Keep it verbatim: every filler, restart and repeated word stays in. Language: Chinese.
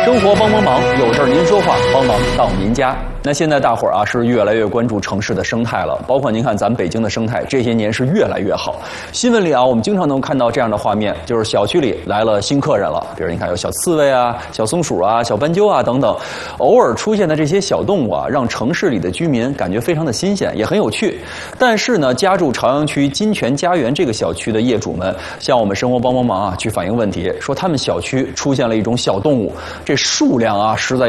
生活帮帮忙，有事儿您说话，帮忙到您家。那现在大伙儿啊是越来越关注城市的生态了，包括您看咱们北京的生态，这些年是越来越好。新闻里啊，我们经常能看到这样的画面，就是小区里来了新客人了，比如你看有小刺猬啊、小松鼠啊、小斑鸠啊等等，偶尔出现的这些小动物啊，让城市里的居民感觉非常的新鲜，也很有趣。但是呢，家住朝阳区金泉家园这个小区的业主们，向我们生活帮帮忙啊去反映问题，说他们小区出现了一种小动物，这数量啊实在